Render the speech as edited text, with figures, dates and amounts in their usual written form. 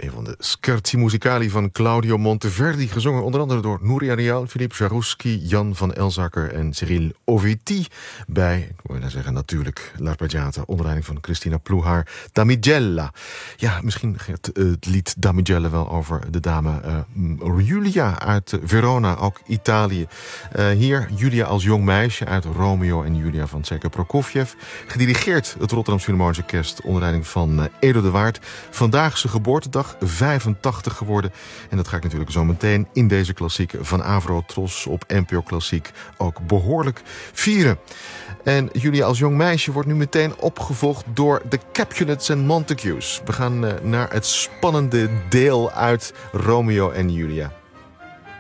Een van de scherzi musicali van Claudio Monteverdi, gezongen onder andere door Nuria Rial, Philippe Jarouski, Jan van Elzakker en Cyril Oveti. Bij, ik wil zeggen natuurlijk, L'Arpeggiata, onder leiding van Cristina Plouhar, Damigella. Ja, misschien gaat het lied Damigella wel over de dame Julia uit Verona, ook Italië. Hier Julia als jong meisje uit Romeo en Julia van Tsekke Prokofjev. Gedirigeerd het Rotterdamse Philharmonisch Orkest onder leiding van Edo de Waard. Vandaag zijn geboortedag, 85 geworden. En dat ga ik natuurlijk zo meteen in deze klassiek van Avro Tros op NPO Klassiek ook behoorlijk vieren. En Julia als jong meisje wordt nu meteen opgevolgd door de Capulets en Montagues. We gaan naar het spannende deel uit Romeo en Julia.